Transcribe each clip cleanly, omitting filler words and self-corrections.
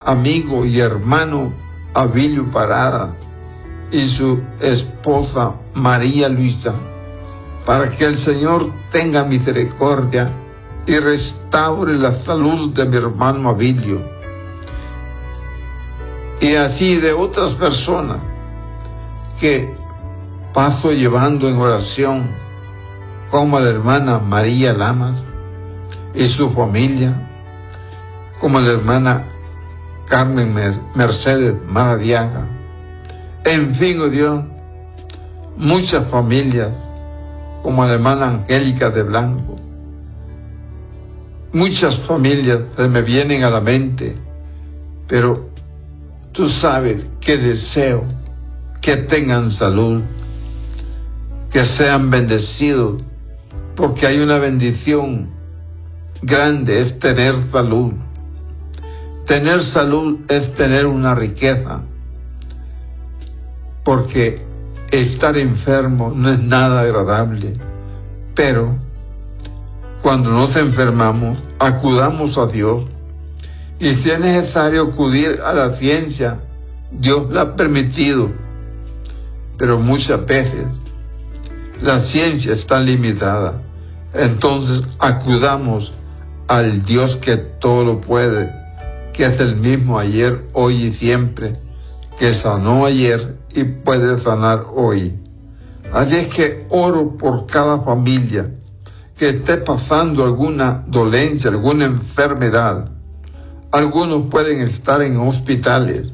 amigo y hermano Abilio Parada y su esposa María Luisa, para que el Señor tenga misericordia y restaure la salud de mi hermano Abilio, y así de otras personas que paso llevando en oración, como la hermana María Lamas y su familia, como la hermana Carmen Mercedes Maradiaga. En fin, oh Dios, muchas familias, como la hermana Angélica de Blanco. Muchas familias se me vienen a la mente, pero tú sabes que deseo que tengan salud, que sean bendecidos, porque hay una bendición grande, es tener salud. Tener salud es tener una riqueza, porque estar enfermo no es nada agradable, pero cuando nos enfermamos, acudamos a Dios, y si es necesario acudir a la ciencia, Dios la ha permitido, pero muchas veces la ciencia está limitada. Entonces acudamos al Dios que todo lo puede, que es el mismo ayer, hoy y siempre, que sanó ayer y puede sanar hoy. Así es que oro por cada familia que esté pasando alguna dolencia, alguna enfermedad. Algunos pueden estar en hospitales,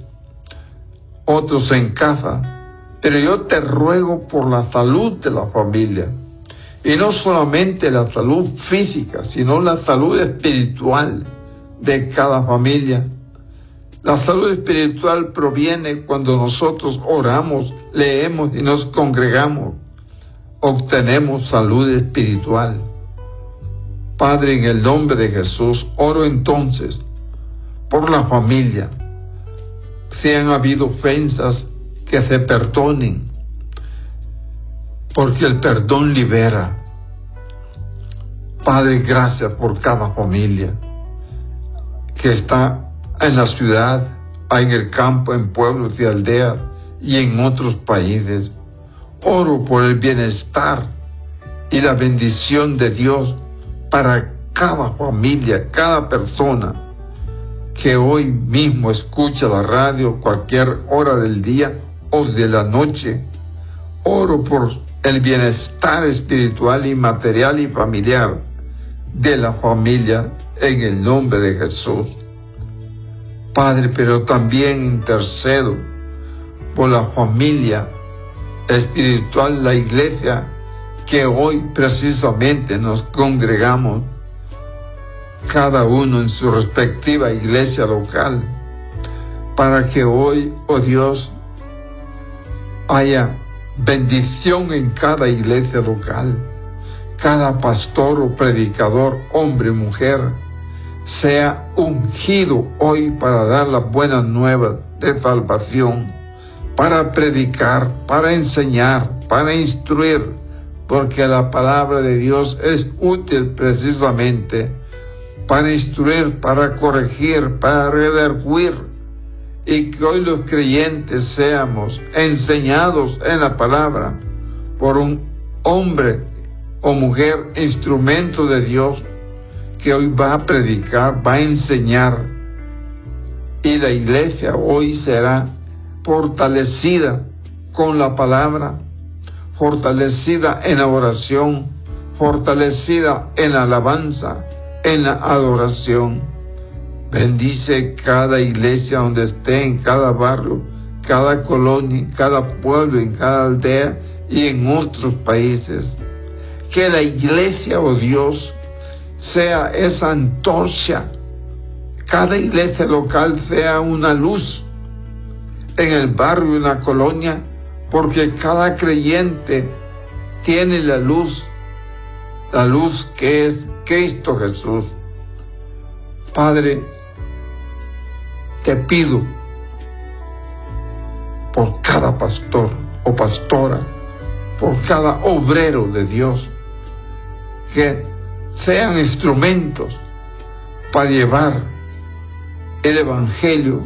otros en casa, pero yo te ruego por la salud de la familia. Y no solamente la salud física, sino la salud espiritual de cada familia. La salud espiritual proviene cuando nosotros oramos, leemos y nos congregamos. Obtenemos salud espiritual. Padre, en el nombre de Jesús, oro entonces por la familia. Si han habido ofensas, que se perdonen, porque el perdón libera. Padre, gracias por cada familia que está en la ciudad, en el campo, en pueblos y aldeas y en otros países. Oro por el bienestar y la bendición de Dios para cada familia, cada persona que hoy mismo escucha la radio, cualquier hora del día o de la noche. Oro por el bienestar espiritual y material y familiar de la familia en el nombre de Jesús. Padre, pero también intercedo por la familia espiritual, la iglesia, que hoy precisamente nos congregamos, cada uno en su respectiva iglesia local, para que hoy, oh Dios, haya bendición en cada iglesia local. Cada pastor o predicador, hombre o mujer, sea ungido hoy para dar las buenas nuevas de salvación, para predicar, para enseñar, para instruir, porque la palabra de Dios es útil precisamente para instruir, para corregir, para redarguir, y que hoy los creyentes seamos enseñados en la palabra por un hombre o mujer, instrumento de Dios, que hoy va a predicar, va a enseñar, y la iglesia hoy será fortalecida con la palabra, fortalecida en la oración, fortalecida en la alabanza, en la adoración. Bendice cada iglesia donde esté, en cada barrio, cada colonia, en cada pueblo, en cada aldea y en otros países. Que la iglesia, oh Dios, sea esa antorcha. Cada iglesia local sea una luz en el barrio, en la colonia, porque cada creyente tiene la luz que es Cristo Jesús. Padre, te pido por cada pastor o pastora, por cada obrero de Dios, que sean instrumentos para llevar el Evangelio